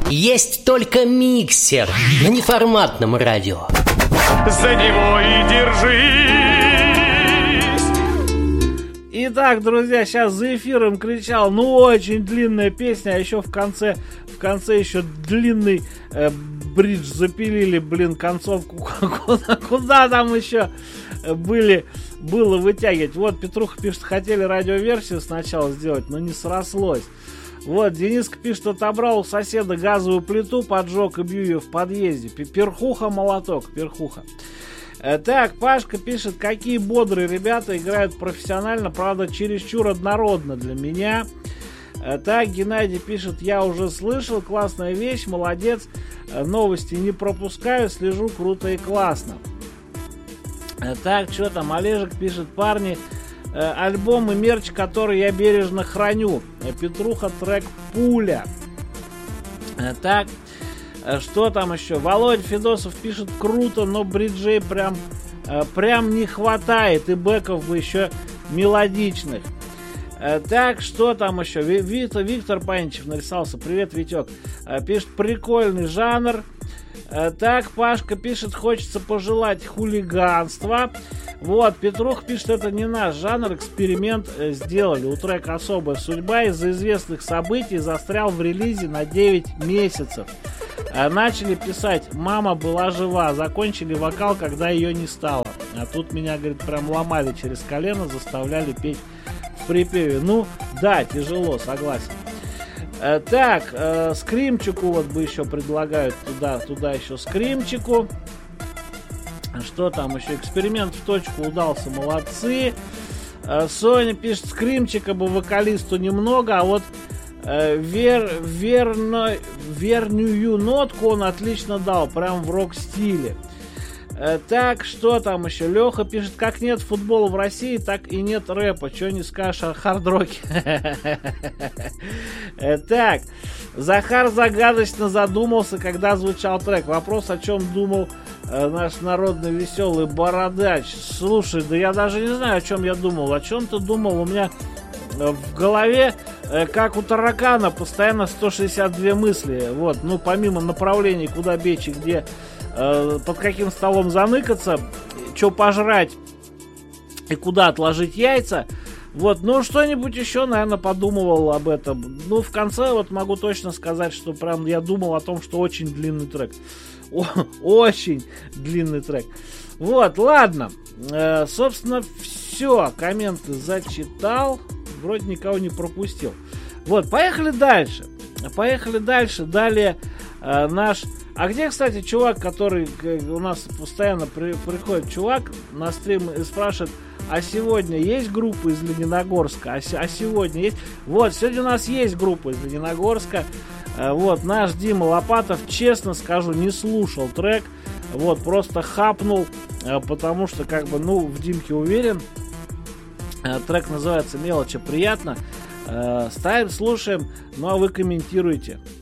Есть только миксер на неформатном радио. За него и держись. Итак, друзья, сейчас за эфиром кричал, очень длинная песня, а еще в конце еще длинный бридж запилили, концовку. Куда там еще было вытягивать? Вот, Петруха пишет, хотели радиоверсию сначала сделать, но не срослось. Вот, Дениска пишет, отобрал у соседа газовую плиту, поджег и бью ее в подъезде. Перхуха, молоток, перхуха. Так, Пашка пишет, какие бодрые ребята играют профессионально, правда, чересчур однородно для меня. Так, Геннадий пишет, я уже слышал, классная вещь, молодец, новости не пропускаю, слежу, круто и классно. Так, что там, Олежек пишет, парни, альбом и мерч, который я бережно храню. Петруха, трек «Пуля». Так, что там еще? Володя Федосов пишет, круто, но бриджей прям не хватает, и бэков бы еще мелодичных. Так, что там еще? Виктор Паничев нарисовался. Привет, Витек. Пишет, прикольный жанр. Так, Пашка пишет, хочется пожелать хулиганства. Вот, Петрух пишет, это не наш жанр, эксперимент сделали. У трека «Особая судьба» из-за известных событий застрял в релизе на 9 месяцев. Начали писать «Мама была жива», закончили вокал, когда ее не стало. А тут меня, говорит, прям ломали через колено, заставляли петь в припеве. Ну, да, тяжело, согласен. Так, скримчику вот бы еще предлагают, туда еще скримчику. Что там еще? Эксперимент в точку удался, молодцы. Соня пишет, скримчика бы вокалисту немного, а вот верную нотку он отлично дал, прям в рок-стиле. Так, что там еще? Леха пишет, как нет футбола в России, так и нет рэпа. Че не скажешь о хард-роке? Так, Захар загадочно задумался, когда звучал трек. Вопрос, о чем думал наш народный веселый бородач. Слушай, да я даже не знаю, о чем я думал. О чем ты думал? У меня в голове, как у таракана, постоянно 162 мысли. Вот, ну, помимо направлений, куда бечь и где, под каким столом заныкаться, что пожрать и куда отложить яйца. Вот, ну, что-нибудь еще, наверное, подумывал об этом. Ну, в конце вот могу точно сказать, что прям я думал о том, что очень длинный трек. Очень длинный трек. Вот, ладно. Собственно, все. Комменты зачитал. Вроде никого не пропустил. Вот, поехали дальше. Далее наш... А где, кстати, чувак, который у нас постоянно приходит, чувак на стрим и спрашивает, а сегодня есть группа из Лениногорска? А сегодня есть? Вот, сегодня у нас есть группа из Лениногорска. Вот, наш Дима Лопатов, честно скажу, не слушал трек. Вот, просто хапнул, потому что, как бы, ну, в Димке уверен. Трек называется «Мелочи приятно». Ставим, слушаем, ну а вы комментируйте.